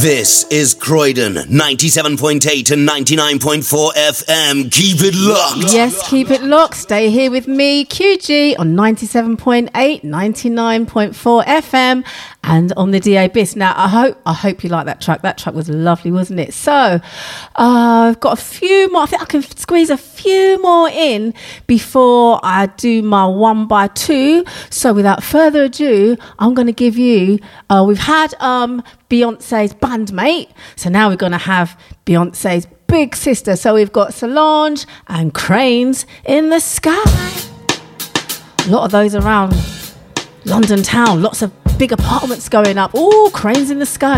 This is Croydon, 97.8 and 99.4 FM. Keep it locked. Yes, keep it locked. Stay here with me, QG, on 97.8, 99.4 FM and on the DAB. Now, I hope you like that track. That track was lovely, wasn't it? So, I've got a few more. I think I can squeeze a few more in before I do my 1 by 2. So, without further ado, I'm going to give you, we've had Beyonce's Bandmate. So now we're going to have Beyonce's big sister. So we've got Solange and Cranes in the Sky. A lot of those around London town. Lots of big apartments going up. Ooh, Cranes in the Sky.